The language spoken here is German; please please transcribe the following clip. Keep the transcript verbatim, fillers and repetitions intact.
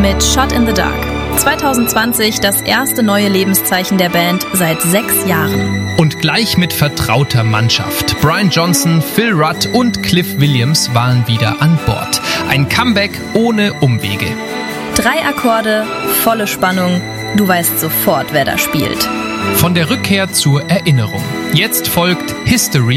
mit Shot in the Dark. zwanzig zwanzig das erste neue Lebenszeichen der Band seit sechs Jahren. Und gleich mit vertrauter Mannschaft. Brian Johnson, Phil Rudd und Cliff Williams waren wieder an Bord. Ein Comeback ohne Umwege. Drei Akkorde, volle Spannung. Du weißt sofort, wer da spielt. Von der Rückkehr zur Erinnerung. Jetzt folgt History